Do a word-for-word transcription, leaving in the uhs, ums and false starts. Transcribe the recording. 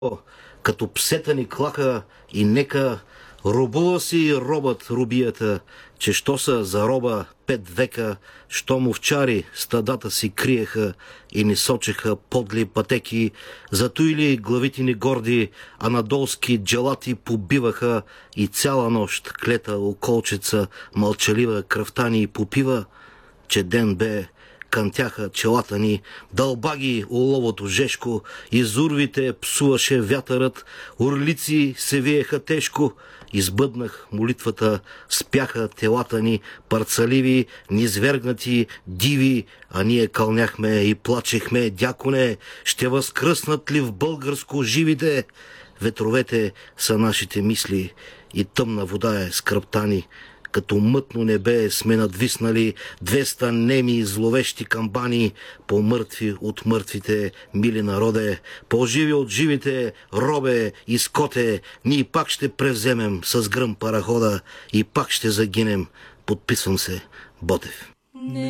като псета ни клака и нека робува си робът робията, че що са за роба пет века, що му овчари стадата си криеха и ни сочеха подли пътеки, зато или главите ни горди, анадолски джелати побиваха и цяла нощ клета околчица мълчалива кръвта ни попива, че ден бе кантяха челата ни, дълба ги уловото жешко, из урвите псуваше вятърът, орлици се виеха тежко, избъднах молитвата, спяха телата ни, парцаливи, низвергнати, диви, а ние кълняхме и плачехме, дяконе, ще възкръснат ли в българско живите? Ветровете са нашите мисли и тъмна вода е скръбта ни. Като мътно небе сме надвиснали двеста неми зловещи камбани, по-мъртви от мъртвите, мили народе, по-живи от живите, робе и скоте, ние пак ще превземем с гръм парахода и пак ще загинем. Подписвам се, Ботев.